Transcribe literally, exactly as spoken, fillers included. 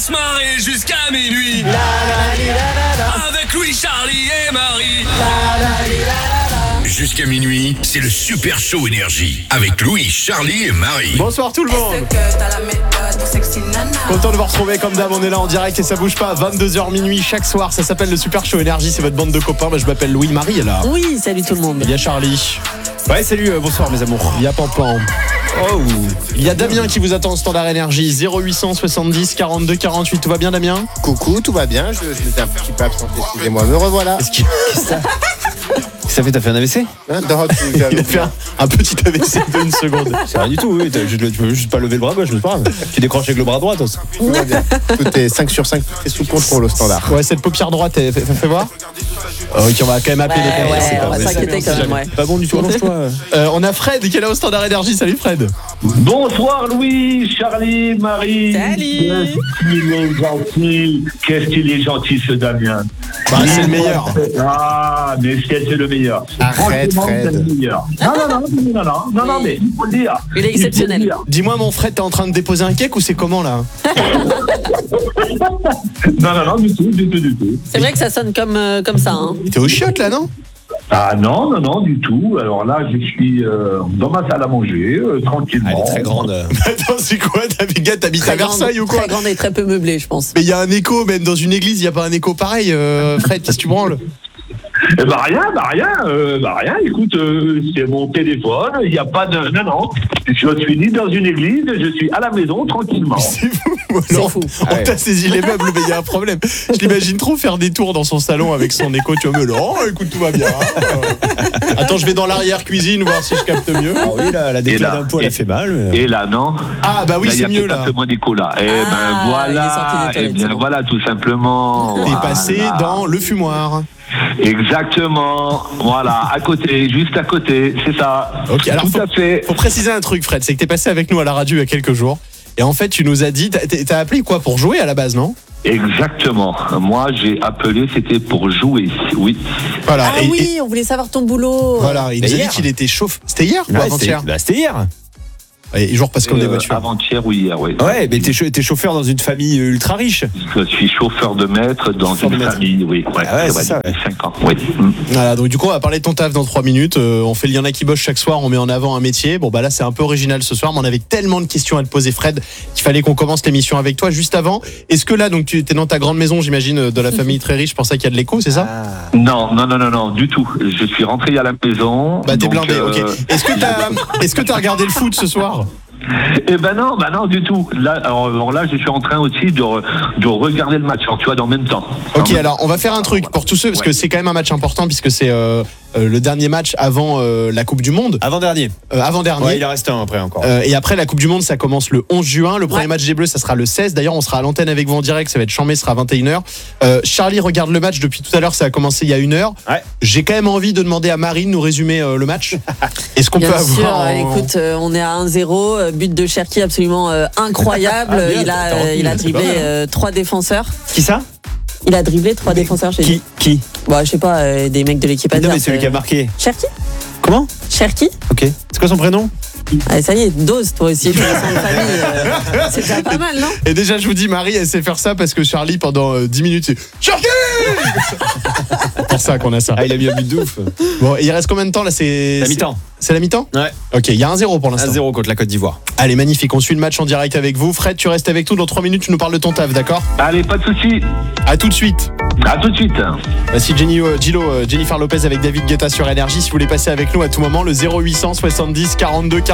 se marrer jusqu'à minuit. La, la, li, la, la, la. Avec Louis, Charlie et Marie. La, la, li, la, la, la. Jusqu'à minuit, c'est le Super Show Énergie avec Louis, Charlie et Marie. Bonsoir tout le monde. Content de vous retrouver comme d'hab, on est là en direct et ça bouge pas. vingt-deux heures minuit chaque soir, ça s'appelle le Super Show Énergie, c'est votre bande de copains. Bah, je m'appelle Louis, Marie est là. Oui, salut tout le monde. Il y a Charlie. Ouais, salut, euh, bonsoir mes amours. Il y a Pampan. Oh. Il y a Damien qui vous attend au standard énergie. zéro huit cent soixante-dix quarante-deux quarante-huit. Tout va bien Damien? Coucou, tout va bien, je, je m'étais un petit peu absenté, excusez-moi, me revoilà. Est-ce qu'il Ça fait, t'as fait un A V C? Hein, non, tu- il a fait un, un petit A V C de une seconde? C'est rien du tout, oui. t'as- Tu peux juste pas lever le bras gauche, mais c'est pas grave. Tu décroches avec le bras droit, toi. tout va bien. Tout est cinq sur cinq, tout est sous contrôle au standard. Ouais, cette paupière droite, elle- fais, fais voir. Oh, ok, on va quand même appeler Ouais, les ouais, c'est pas on va vrai, s'inquiéter c'est quand même, jamais. ouais. Pas bon du tout, allonge-toi. Euh, on a Fred qui est là au standard énergie. Salut Fred. Bonsoir Louis, Charlie, Marie. Salut. Qu'est-ce qu'il est gentil, qu'est-ce qu'il est gentil ce Damien. Bah, c'est le meilleur. Ah, mais c'est c'est le meilleur. Arrête, Franchement, Fred. c'est le meilleur. Non, non, non, non, non, non, non, non, mais il faut le dire. Il est exceptionnel. Il faut Dis-moi mon Fred, t'es en train de déposer un cake ou c'est comment là? le dire. Non, non, non, du tout, du tout, du tout. C'est vrai que ça sonne comme, euh, comme ça. Hein. T'es au chiottes là, non? Ah non, non, non, du tout. Alors là, je suis euh, dans ma salle à manger, euh, tranquillement. Elle est très grande. euh. Attends, c'est quoi? T'as gars, t'habites à Très grande, Versailles ou quoi? Très grande et très peu meublée, je pense. Mais il y a un écho, même dans une église, il n'y a pas un écho pareil, euh, Fred, qu'est-ce que tu branles? Eh bah rien, bah rien, euh, bah rien. Écoute, euh, c'est mon téléphone. Il n'y a pas de, non, non. Je suis ni dans une église, je suis à la maison tranquillement. C'est fou, ou C'est alors, fou. on Ouais. t'a saisi les meubles, mais il y a un problème. Je l'imagine trop faire des tours dans son salon avec son écho, tu vois, mais non, écoute, tout va bien. Attends, je vais dans l'arrière-cuisine voir si je capte mieux. Ah oui, là, la Et déclare là, d'un poil, et- elle fait mal. mais- Et là, non. Ah, bah oui, Là, il y c'est a mieux peut-être là. un peu moins d'écho là. Eh Ah, ben il est voilà. sorti des Eh toilettes, c'est bien bon. voilà, tout simplement. T'es Voilà. passé dans le fumoir. Exactement. Voilà, à côté, juste à côté, c'est ça. Ok, alors tout faut- à fait. Faut préciser un truc, Fred, c'est que t'es passé avec nous à la radio il y a quelques jours. Et en fait, tu nous as dit, t'as- t'as appelé quoi pour jouer à la base, non? Exactement. Moi, j'ai appelé, c'était pour jouer. Oui. Voilà. Ah et- oui, et- on voulait savoir ton boulot. voilà, il nous a dit hier. qu'il était chauffeur. C'était hier ou Ouais, avant-hier? c'était bah, c'était hier. Et je repasse comme des Euh, voitures. Avant-hier ou hier, oui. Ouais, mais t'es chau- t'es chauffeur dans une famille euh, ultra riche. Je suis chauffeur de maître dans Chauffeur une de maître. famille, oui. Ouais, Ah ouais, vrai, c'est ça, depuis cinq ans. Oui. Mm. Voilà, donc du coup, on va parler de ton taf dans trois minutes. Euh, on fait le y en a qui bossent chaque soir, on met en avant un métier. Bon, bah là, c'est un peu original ce soir, mais on avait tellement de questions à te poser, Fred, qu'il fallait qu'on commence l'émission avec toi. Juste avant, est-ce que là, donc tu es dans ta grande maison, j'imagine, de la famille très riche, pour ça qu'il y a de l'écho, c'est ça? Non, non, non, non, non, du tout. Je suis rentré à la maison. Bah, t'es donc, blindé, euh, ok. Est-ce que t'as, est-ce que t'as regardé le foot ce soir? Eh ben non, bah non, du tout. Là, alors, alors là, je suis en train aussi de, re- de regarder le match. Alors, tu vois, dans le même temps. Ok, Dans- alors on va faire un truc pour tous ceux, parce Ouais. que c'est quand même un match important, puisque c'est euh, euh, le dernier match avant euh, la Coupe du Monde, Avant-dernier. euh, avant-dernier. Ouais, il en reste un après encore. Euh, et après la Coupe du Monde, ça commence le onze juin. Le premier Ouais. match des Bleus, ça sera le seize. D'ailleurs, on sera à l'antenne avec vous en direct. Ça va être chambé, ce sera à vingt et une heures. Euh, Charlie regarde le match depuis tout à l'heure. Ça a commencé il y a une heure. Ouais. J'ai quand même envie de demander à Marie de nous résumer euh, le match. Est-ce qu'on Bien peut sûr, avoir euh, en- écoute, euh, on est à un zéro, euh, but de Cherki absolument euh, incroyable. Ah, bien, il a, t'as euh, retenu, il a c'est dribblé pas mal. euh, trois défenseurs. Qui ça? Il a dribblé trois défenseurs chez Qui lui. Qui Bon, je sais pas, euh, des mecs de l'équipe Non, adverse. mais celui qui a marqué. Cherki Comment? Cherki Ok. C'est quoi son prénom? Ah, ça y est, dose toi aussi, ton nom de famille. euh, c'est déjà pas mal, non? Et déjà, je vous dis, Marie, elle sait faire ça parce que Charlie, pendant euh, dix minutes, c'est Charlie. C'est pour ça qu'on a ça. Ah, il a mis un but de ouf. Bon, et il reste combien de temps là? C'est La mi-temps. C'est la mi-temps? Ouais. Ok, il y a un zéro pour l'instant. un zéro contre la Côte d'Ivoire. Allez, magnifique. On suit le match en direct avec vous. Fred, tu restes avec nous. Dans trois minutes, tu nous parles de ton taf, d'accord? Allez, pas de souci. À tout de suite. À tout de suite. Voici Jenny, euh, Gillo, euh, Jennifer Lopez avec David Guetta sur Énergie. Si vous voulez passer avec nous à tout moment, le zéro huit cent soixante-dix quarante-deux quarante.